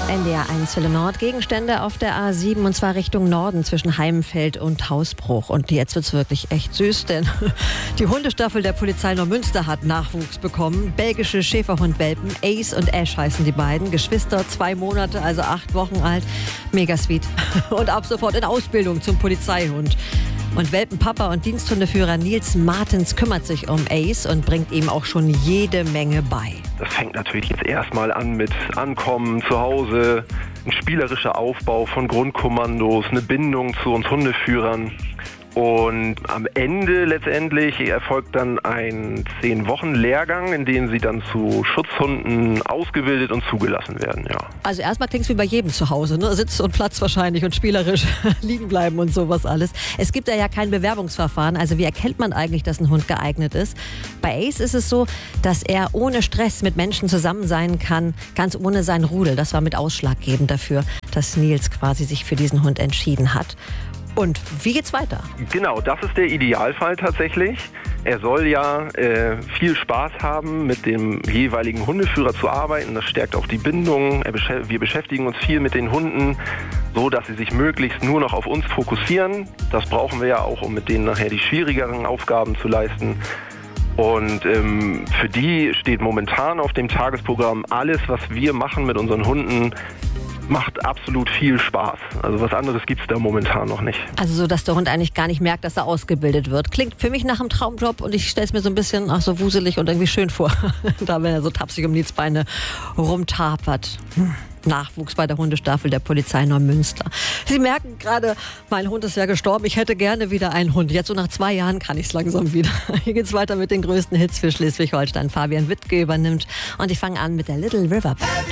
NDR1 Welle Nord. Gegenstände auf der A7 und zwar Richtung Norden zwischen Heimfeld und Hausbruch. Und jetzt wird's wirklich echt süß, denn die Hundestaffel der Polizei Neumünster hat Nachwuchs bekommen. Belgische Schäferhundwelpen, Ace und Ash heißen die beiden. Geschwister, 2 Monate, also 8 Wochen alt. Mega sweet. Und ab sofort in Ausbildung zum Polizeihund. Und Welpenpapa und Diensthundeführer Nils Martens kümmert sich um Ace und bringt ihm auch schon jede Menge bei. Das fängt natürlich jetzt erstmal an mit Ankommen zu Hause, ein spielerischer Aufbau von Grundkommandos, eine Bindung zu uns Hundeführern. Und am Ende letztendlich erfolgt dann ein 10-Wochen-Lehrgang, in dem sie dann zu Schutzhunden ausgebildet und zugelassen werden, ja. Also erstmal klingt es wie bei jedem zu Hause, ne? Sitz und Platz wahrscheinlich und spielerisch liegen bleiben und sowas alles. Es gibt ja kein Bewerbungsverfahren, also wie erkennt man eigentlich, dass ein Hund geeignet ist? Bei Ace ist es so, dass er ohne Stress mit Menschen zusammen sein kann, ganz ohne sein Rudel. Das war mit ausschlaggebend dafür, dass Nils quasi sich für diesen Hund entschieden hat. Und wie geht's weiter? Genau, das ist der Idealfall tatsächlich. Er soll ja viel Spaß haben, mit dem jeweiligen Hundeführer zu arbeiten. Das stärkt auch die Bindung. Wir beschäftigen uns viel mit den Hunden, so dass sie sich möglichst nur noch auf uns fokussieren. Das brauchen wir ja auch, um mit denen nachher die schwierigeren Aufgaben zu leisten. Und für die steht momentan auf dem Tagesprogramm alles, was wir machen mit unseren Hunden, macht absolut viel Spaß. Also was anderes gibt's da momentan noch nicht. Also so, dass der Hund eigentlich gar nicht merkt, dass er ausgebildet wird. Klingt für mich nach einem Traumjob und ich stelle es mir so ein bisschen so wuselig und irgendwie schön vor. Da, wenn er so tapsig um Nils Beine rumtapert. Nachwuchs bei der Hundestaffel der Polizei Neumünster. Sie merken gerade, mein Hund ist ja gestorben. Ich hätte gerne wieder einen Hund. Jetzt so nach 2 Jahren kann ich es langsam wieder. Hier geht's weiter mit den größten Hits für Schleswig-Holstein. Fabian Wittke übernimmt und ich fange an mit der Little River Band.